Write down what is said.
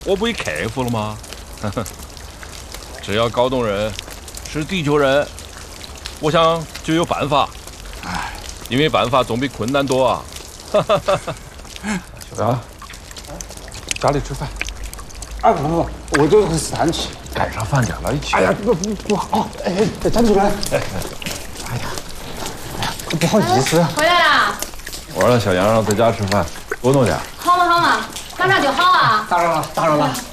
我不也克服了吗？只要高东人是地球人，我想就有办法。哎，因为办法总比困难多啊。 小杨，家里吃饭。 啊不，我就会散气。 赶上饭点了，一起。 哎呀，不好，哎，站起来。哎呀，不好意思。 回来啦！ 我让小杨让在家吃饭，多弄点。 好嘛好嘛，马上就好啊！ 打扰了。